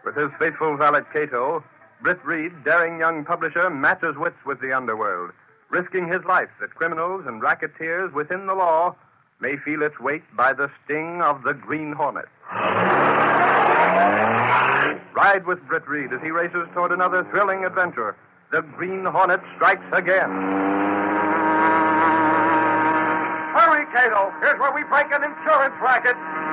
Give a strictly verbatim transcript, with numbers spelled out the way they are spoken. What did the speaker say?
With his faithful valet Cato, Britt Reed, daring young publisher, matches wits with the underworld, risking his life that criminals and racketeers within the law may feel its weight by the sting of the Green Hornet. Ride with Britt Reed as he races toward another thrilling adventure. The Green Hornet strikes again. Hurry, Cato. Here's where we break an insurance racket.